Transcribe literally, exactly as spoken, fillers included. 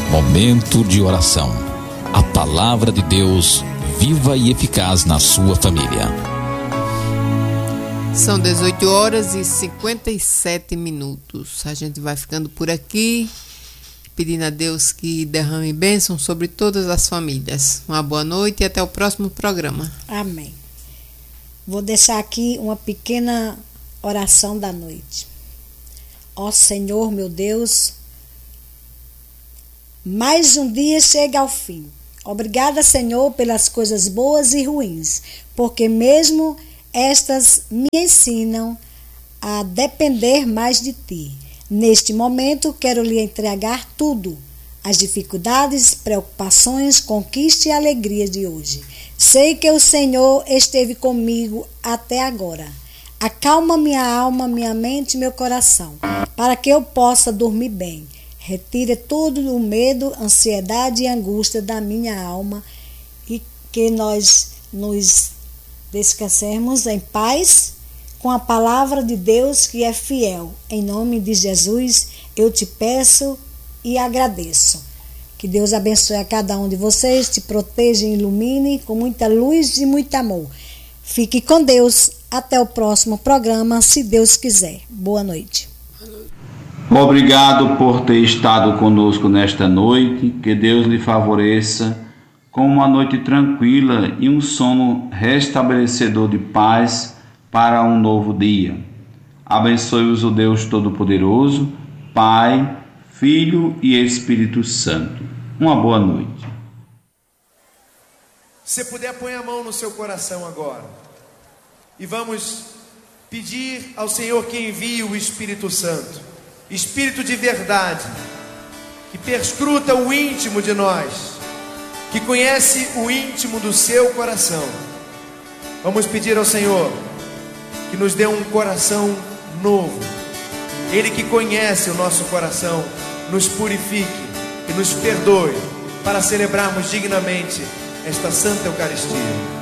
Momento de oração. A palavra de Deus viva e eficaz na sua família. São dezoito horas e cinquenta e sete minutos. A gente vai ficando por aqui, pedindo a Deus que derrame bênção sobre todas as famílias. Uma boa noite e até o próximo programa. Amém. Vou deixar aqui uma pequena oração da noite. Ó Senhor, meu Deus, mais um dia chega ao fim. Obrigada, Senhor, pelas coisas boas e ruins, porque mesmo estas me ensinam a depender mais de Ti. Neste momento, quero lhe entregar tudo, as dificuldades, preocupações, conquistas e alegrias de hoje. Sei que o Senhor esteve comigo até agora. Acalma minha alma, minha mente e meu coração, para que eu possa dormir bem. Retire todo o medo, ansiedade e angústia da minha alma e que nós nos descansemos em paz com a palavra de Deus que é fiel. Em nome de Jesus, eu te peço e agradeço. Que Deus abençoe a cada um de vocês, te proteja e ilumine com muita luz e muito amor. Fique com Deus. Até o próximo programa, se Deus quiser. Boa noite. Obrigado por ter estado conosco nesta noite. Que Deus lhe favoreça com uma noite tranquila e um sono restabelecedor de paz para um novo dia. Abençoe-os o Deus Todo-Poderoso, Pai, Filho e Espírito Santo. Uma boa noite. Se puder, põe a mão no seu coração agora. E vamos pedir ao Senhor que envie o Espírito Santo. Espírito de verdade, que perscruta o íntimo de nós, que conhece o íntimo do seu coração. Vamos pedir ao Senhor que nos dê um coração novo. Ele que conhece o nosso coração, nos purifique e nos perdoe para celebrarmos dignamente esta Santa Eucaristia.